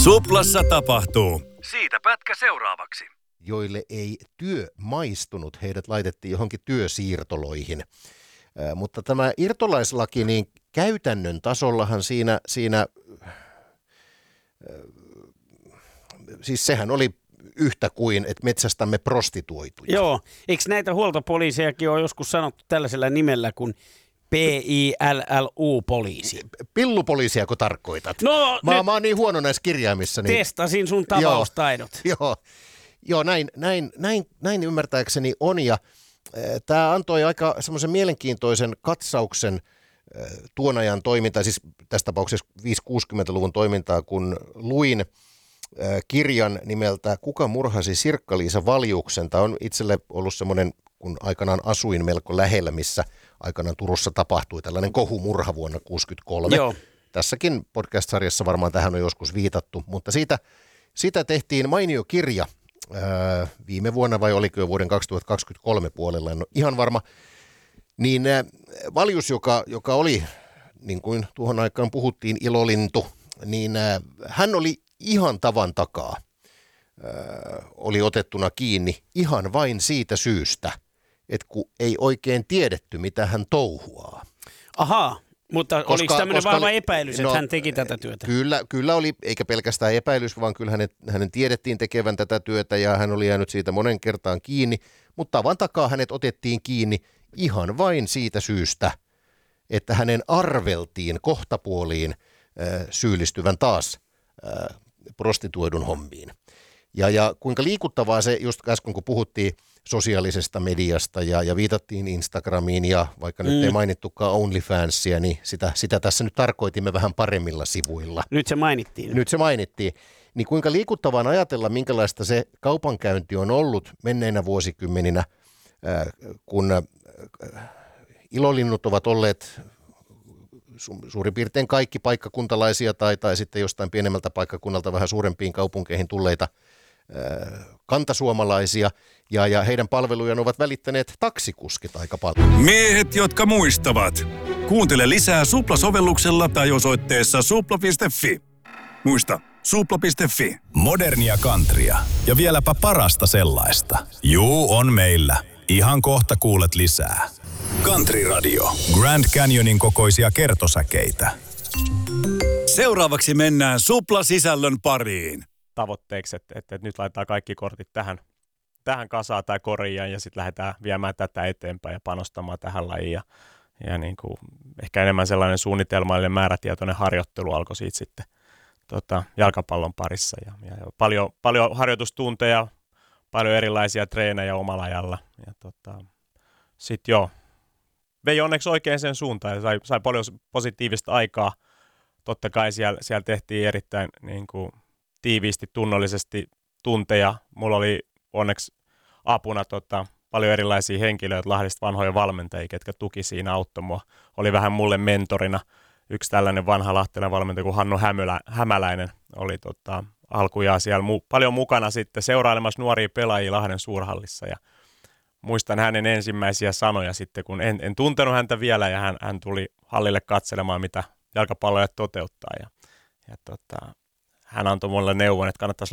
Suplassa tapahtuu. Siitä pätkä seuraavaksi. Joille ei työ maistunut, heidät laitettiin johonkin työsiirtoloihin. Mutta tämä irtolaislaki, niin käytännön tasollahan siinä siis sehän oli yhtä kuin, että metsästämme prostituoituja. Joo, eikö näitä huoltopoliisejakin ole joskus sanottu tällaisella nimellä kuin PILLU-poliisi? Pillupoliisia, kun tarkoitat? No, mä oon niin huono näissä kirjaimissa. Niin... Testasin sun tavaustaidot. Joo, näin ymmärtääkseni on, ja tämä antoi aika semmoisen mielenkiintoisen katsauksen tuon ajan toimintaa, siis tässä tapauksessa 5-60-luvun toimintaa, kun luin kirjan nimeltä Kuka murhasi Sirkka-Liisa Valjuksen. Tämä on itselle ollut semmoinen, kun aikanaan asuin melko lähellä, missä aikanaan Turussa tapahtui tällainen kohumurha vuonna 1963. Joo. Tässäkin podcast-sarjassa varmaan tähän on joskus viitattu, mutta siitä tehtiin mainio kirja viime vuonna, vai oliko jo vuoden 2023 puolella, en ole ihan varma. Niin Valjus, joka oli, niin kuin tuohon aikaan puhuttiin, ilolintu, niin hän oli ihan tavan takaa, oli otettuna kiinni ihan vain siitä syystä, että kun ei oikein tiedetty, mitä hän touhuaa. Ahaa, mutta oliko tämmöinen vahva epäilys, että hän teki tätä työtä? Kyllä oli, eikä pelkästään epäilys, vaan kyllä hänen tiedettiin tekevän tätä työtä ja hän oli jäänyt siitä monen kertaan kiinni, mutta tavan takaa hänet otettiin kiinni ihan vain siitä syystä, että hänen arveltiin kohtapuoliin syyllistyvän taas prostituoidun hommiin. Ja kuinka liikuttavaa se, just äsken kun puhuttiin sosiaalisesta mediasta ja viitattiin Instagramiin ja vaikka nyt ei mainittukaan OnlyFansia, niin sitä tässä nyt tarkoitimme vähän paremmilla sivuilla. Nyt se mainittiin. Niin kuinka liikuttavaa on ajatella, minkälaista se kaupankäynti on ollut menneinä vuosikymmeninä, kun ilolinnut ovat olleet suurin piirtein kaikki paikkakuntalaisia tai sitten jostain pienemmältä paikkakunnalta vähän suurempiin kaupunkeihin tulleita kantasuomalaisia, ja heidän palvelujaan ovat välittäneet taksikuskit aika paljon. Miehet, jotka muistavat. Kuuntele lisää Supla-sovelluksella tai osoitteessa supla.fi. Muista, supla.fi. Modernia countrya ja vieläpä parasta sellaista. Juu, on meillä. Ihan kohta kuulet lisää. Country Radio. Grand Canyonin kokoisia kertosäkeitä. Seuraavaksi mennään Supla-sisällön pariin. Tavoitteeksi, että nyt laitetaan kaikki kortit tähän kasaan tai koriin ja sitten lähdetään viemään tätä eteenpäin ja panostamaan tähän lajiin. Ja niin kuin ehkä enemmän sellainen suunnitelmallinen määrätietoinen harjoittelu alkoi siitä sitten jalkapallon parissa. Ja paljon harjoitustunteja, paljon erilaisia treenejä omalla ajalla. Ja sitten vei onneksi oikein sen suuntaan ja sai paljon positiivista aikaa. Totta kai siellä tehtiin erittäin niin kuin tiiviisti, tunnollisesti tunteja. Mulla oli onneksi apuna paljon erilaisia henkilöitä Lahdesta, vanhoja valmentajia, ketkä tuki siinä, auttoi mua. Oli vähän mulle mentorina yksi tällainen vanha lahtelainen valmentaja kuin Hannu Hämäläinen oli alkujaan siellä paljon mukana sitten seurailemassa nuoria pelaajia Lahden suurhallissa. Ja muistan hänen ensimmäisiä sanoja sitten, kun en tuntenut häntä vielä ja hän tuli hallille katselemaan, mitä jalkapalloja toteuttaa. Ja hän antoi mulle neuvon, että kannattaisi